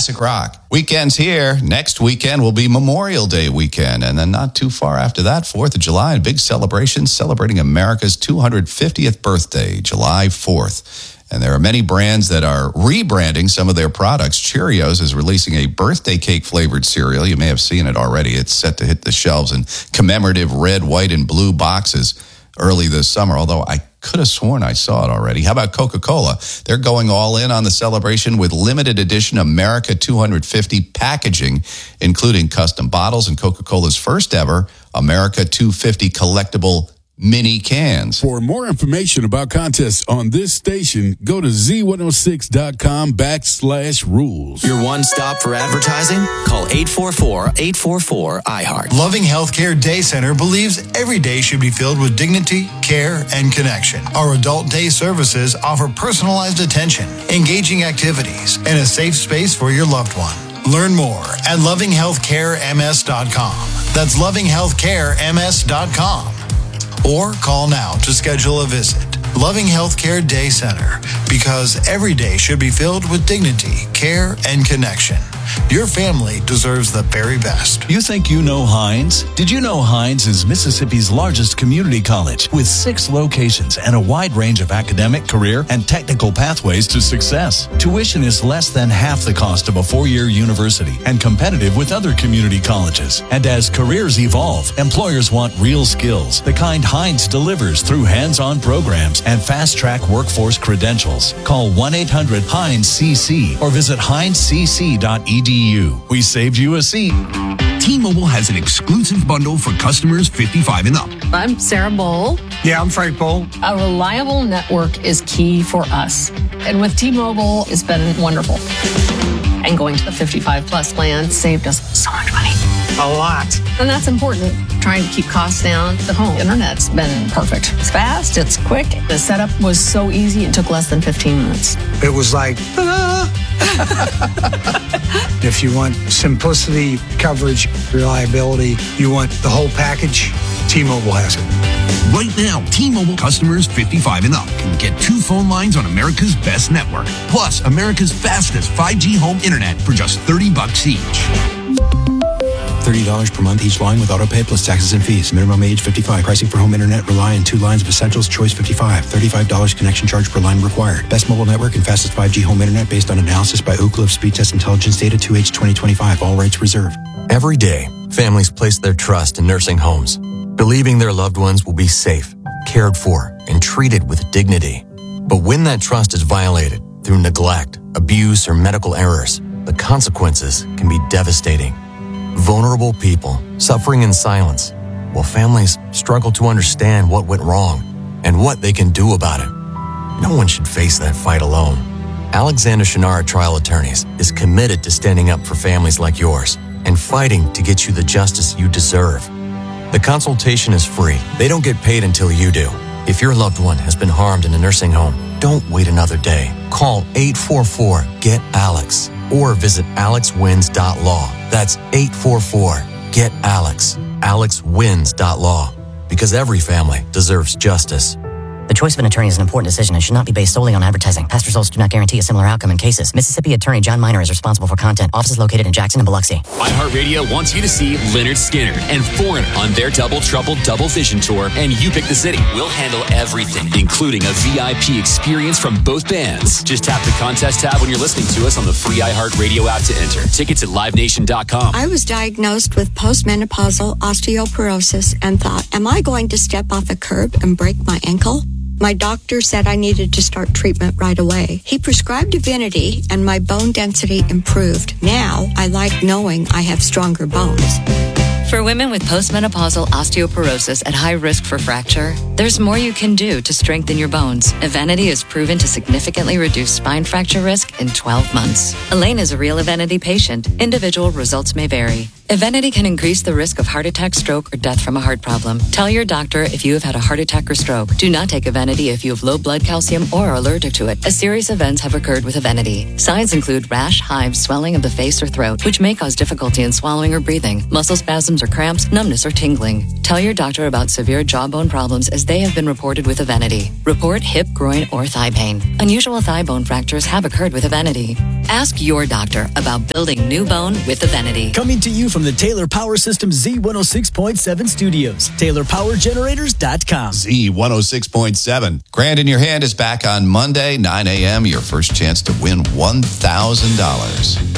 classic rock. Weekend's here. Next weekend will be Memorial Day weekend. And then not too far after that, 4th of July, a big celebration celebrating America's 250th birthday, July 4th. And there are many brands that are rebranding some of their products. Cheerios is releasing a birthday cake-flavored cereal. You may have seen it already. It's set to hit the shelves in commemorative red, white, and blue boxes early this summer, although I could have sworn I saw it already. How about Coca-Cola? They're going all in on the celebration with limited edition America 250 packaging, including custom bottles and Coca-Cola's first ever America 250 collectible mini cans. For more information about contests on this station, go to z106.com/rules. Your one stop for advertising? Call 844-844-iHeart. Loving Healthcare Day Center believes every day should be filled with dignity, care, and connection. Our adult day services offer personalized attention, engaging activities, and a safe space for your loved one. Learn more at lovinghealthcarems.com. That's lovinghealthcarems.com. Or call now to schedule a visit. Loving Healthcare Day Center, because every day should be filled with dignity, care, and connection. Your family deserves the very best. You think you know Hines? Did you know Hines is Mississippi's largest community college with 6 locations and a wide range of academic, career, and technical pathways to success? Tuition is less than half the cost of a 4-year university and competitive with other community colleges. And as careers evolve, employers want real skills, the kind Hines delivers through hands-on programs and fast-track workforce credentials. Call 1-800-HINES-CC or visit hinescc.edu. We saved you a seat. T-Mobile has an exclusive bundle for customers 55 and up. I'm Sarah Bowl. Yeah, I'm Frank Bowl. A reliable network is key for us. And with T-Mobile, it's been wonderful. And going to the 55 plus plan saved us so much money. A lot. And that's important. Trying to keep costs down. The home internet's been perfect. It's fast, it's quick. The setup was so easy, it took less than 15 minutes. It was like, If you want simplicity, coverage, reliability, you want the whole package, T-Mobile has it. Right now, T-Mobile customers 55 and up can get 2 phone lines on America's best network, plus America's fastest 5G home internet for just $30 each. $30 per month each line with autopay plus taxes and fees. Minimum age 55. Pricing for home internet rely on 2 lines of essentials. Choice 55. $35 connection charge per line required. Best mobile network and fastest 5G home internet based on analysis by Ookla of Speed Test Intelligence data 2H 2025. All rights reserved. Every day, families place their trust in nursing homes, believing their loved ones will be safe, cared for, and treated with dignity. But when that trust is violated through neglect, abuse, or medical errors, the consequences can be devastating. Vulnerable people suffering in silence, while families struggle to understand what went wrong and what they can do about it. No one should face that fight alone. Alexander Shannara Trial Attorneys is committed to standing up for families like yours and fighting to get you the justice you deserve. The consultation is free. They don't get paid until you do. If your loved one has been harmed in a nursing home, don't wait another day. Call 844-GET-ALEX or visit alexwins.law. That's 844-GET-ALEX. alexwins.law. Because every family deserves justice. The choice of an attorney is an important decision and should not be based solely on advertising. Past results do not guarantee a similar outcome in cases. Mississippi Attorney John Minor is responsible for content. Offices located in Jackson and Biloxi. iHeartRadio wants you to see Lynyrd Skynyrd and Foreigner on their Double Trouble Double Vision Tour, and you pick the city. We'll handle everything, including a VIP experience from both bands. Just tap the contest tab when you're listening to us on the free iHeartRadio app to enter. Tickets at livenation.com. I was diagnosed with postmenopausal osteoporosis and thought, am I going to step off a curb and break my ankle? My doctor said I needed to start treatment right away. He prescribed Divinity and my bone density improved. Now I like knowing I have stronger bones. For women with postmenopausal osteoporosis at high risk for fracture, there's more you can do to strengthen your bones. Evenity is proven to significantly reduce spine fracture risk in 12 months. Elaine is a real Evenity patient. Individual results may vary. Evenity can increase the risk of heart attack, stroke, or death from a heart problem. Tell your doctor if you have had a heart attack or stroke. Do not take Evenity if you have low blood calcium or are allergic to it, as serious events have occurred with Evenity. Signs include rash, hives, swelling of the face or throat, which may cause difficulty in swallowing or breathing, muscle spasms or cramps, numbness or tingling. Tell your doctor about severe jawbone problems as they have been reported with Evenity. Report hip, groin, or thigh pain. Unusual thigh bone fractures have occurred with Evenity. Ask your doctor about building new bone with Evenity. Coming to you from the Taylor Power Systems Z106.7 studios. TaylorPowerGenerators.com. Z106.7. Grand in Your Hand is back on Monday, 9 a.m. Your first chance to win $1,000.